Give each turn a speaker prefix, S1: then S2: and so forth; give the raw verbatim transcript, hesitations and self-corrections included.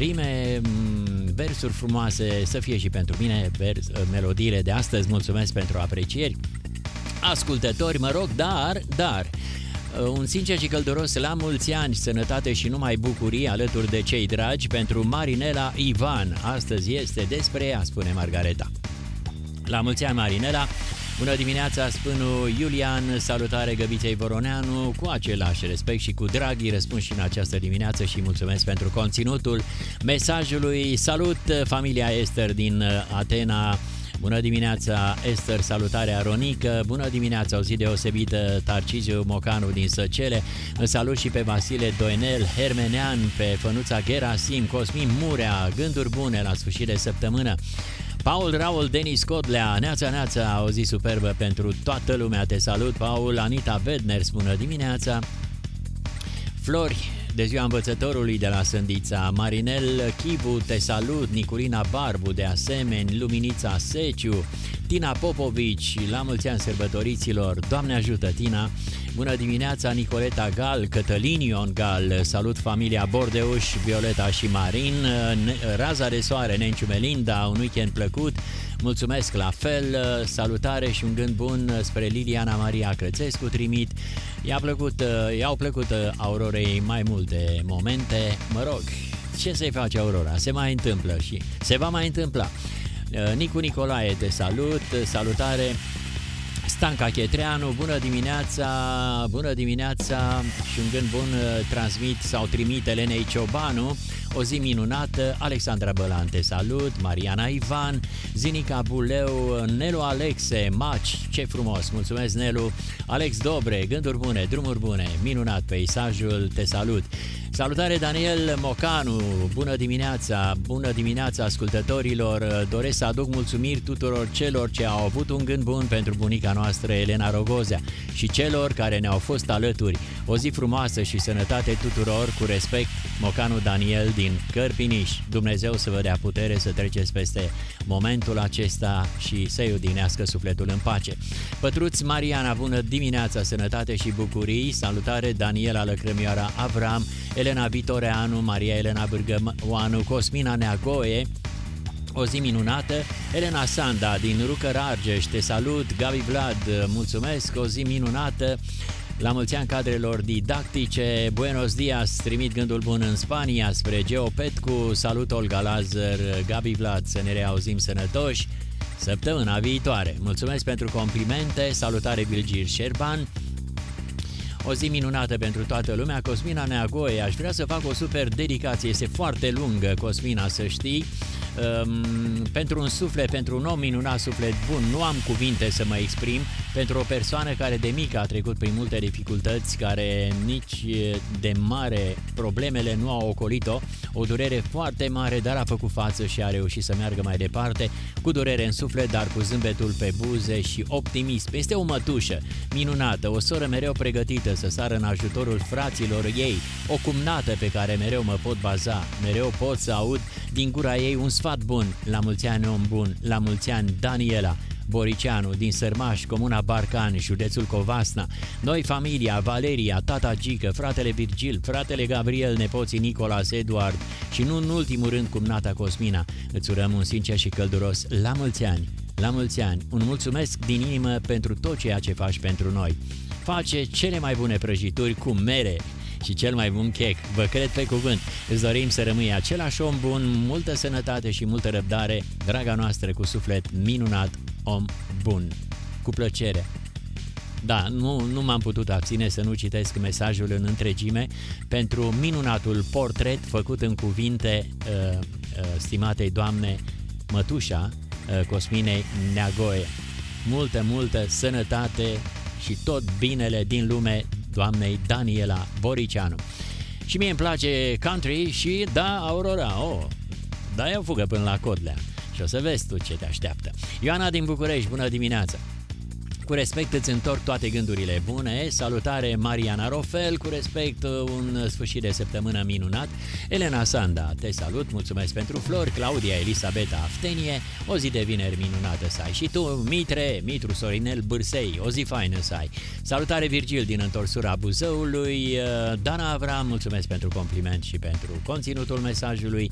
S1: rime, versuri frumoase, să fie și pentru mine vers, melodiile de astăzi. Mulțumesc pentru aprecieri. Ascultători, mă rog, dar, dar, un sincer și călduros la mulți ani, sănătate și numai bucurii alături de cei dragi pentru Marinela Ivan. Astăzi este despre ea, spune Margareta. La mulți ani, Marinela. Bună dimineața, spânul Iulian, salutare Găbiței Voroneanu, cu același respect și cu drag îi răspund și în această dimineață și mulțumesc pentru conținutul mesajului. Salut familia Esther din Atena. Bună dimineața, Esther, salutare Aronică. Bună dimineața, o zi deosebită, Tarciziu Mocanu din Săcele. Îl salut și pe Vasile Doinel Hermenean, pe Fănuța Gerasim, Cosmin Murea, gânduri bune la sfârșit de săptămână. Paul Raul Denis Codlea, neața, neața, o zi superbă pentru toată lumea, te salut, Paul. Anita Bedner, bună dimineața. Flori de ziua învățătorului de la Sândița, Marinel Chivu, te salut, Niculina Barbu, de asemenea, Luminița Seciu, Tina Popovici, la mulți ani sărbătoriților, Doamne ajută, Tina. Bună dimineața, Nicoleta Gal, Cătălin Ion Gal, salut familia Bordeuș, Violeta și Marin, Raza de soare, Nenciu Melinda, un weekend plăcut, mulțumesc la fel, salutare și un gând bun spre Liliana Maria Crățescu trimit. I-a plăcut, i-au plăcut Aurorei mai multe momente, mă rog, ce să-i face Aurora, se mai întâmplă și se va mai întâmpla. Nicu Nicolae, te salut, salutare. Stanca Chetreanu, bună dimineața, bună dimineața și un gând bun transmit sau trimit Elenei Ciobanu, o zi minunată. Alexandra Bălante, salut, Mariana Ivan, Zinica Buleu, Nelu Alexe, Maci, ce frumos, mulțumesc Nelu, Alex Dobre, gânduri bune, drumuri bune, minunat peisajul, te salut. Salutare Daniel Mocanu, bună dimineața, bună dimineața ascultătorilor, doresc să aduc mulțumiri tuturor celor ce au avut un gând bun pentru bunica noastră Elena Rogozea și celor care ne-au fost alături. O zi frumoasă și sănătate tuturor, cu respect, Mocanu Daniel din Cărpiniș. Dumnezeu să vă dea putere să treceți peste momentul acesta și să-i odinească sufletul în pace. Pătruț Mariana, bună dimineața, sănătate și bucurii, salutare Daniela Lăcrămioara Avram, Elena Vitoreanu, Maria Elena Bârgăoanu, Cosmina Neagoe, o zi minunată, Elena Sanda din Rucăr Argeș, te salut, Gabi Vlad, mulțumesc, o zi minunată, la mulți ani cadrelor didactice, Buenos dias, trimit gândul bun în Spania, spre Geo Petcu, salut Olga Lazar, Gabi Vlad, să ne reauzim sănătoși săptămâna viitoare. Mulțumesc pentru complimente, salutare Virgil Șerban. O zi minunată pentru toată lumea, Cosmina Neagoe, aș vrea să fac o super dedicație, este foarte lungă, Cosmina, să știi, um, pentru un suflet, pentru un om minunat, suflet bun, nu am cuvinte să mă exprim, pentru o persoană care de mică a trecut prin multe dificultăți, care nici de mare problemele nu au ocolit-o, o durere foarte mare, dar a făcut față și a reușit să meargă mai departe, cu durere în suflet, dar cu zâmbetul pe buze și optimism. Este o mătușă minunată, o soră mereu pregătită să sară în ajutorul fraților ei, o cumnată pe care mereu mă pot baza, mereu pot să aud din gura ei un sfat bun. La mulți ani, om bun, la mulți ani, Daniela Boricianu din Sărmaș, comuna Barcan, județul Covasna. Noi, familia, Valeria, tata Gică, fratele Virgil, fratele Gabriel, nepoții Nicolas, Eduard și nu în ultimul rând cumnata Cosmina, îți urăm un sincer și călduros la mulți ani, la mulți ani, un mulțumesc din inimă pentru tot ceea ce faci pentru noi. Face cele mai bune prăjituri cu mere și cel mai bun chec, vă cred pe cuvânt. Îți dorim să rămâi același om bun, multă sănătate și multă răbdare, draga noastră cu suflet minunat, om bun. Cu plăcere. Da, nu, nu m-am putut abține să nu citesc mesajul în întregime pentru minunatul portret făcut în cuvinte uh, uh, stimatei doamne mătușa uh, Cosminei Neagoe. Multă, multă sănătate și tot binele din lume doamnei Daniela Boricianu. Și mie îmi place country și da, Aurora, oh, da, eu fugă până la Codlea și o să vezi tu ce te așteaptă. Ioana din București, bună dimineața! Cu respect îți întorc toate gândurile bune. Salutare Mariana Rofel, cu respect un sfârșit de săptămână minunat. Elena Sanda, te salut, mulțumesc pentru flori. Claudia Elisabeta Aftenie, o zi de vineri minunată să ai. Și tu, Mitre, Mitru Sorinel Bârsei, o zi faină să ai. Salutare Virgil din întorsura Buzăului. Dana Avram, mulțumesc pentru compliment și pentru conținutul mesajului.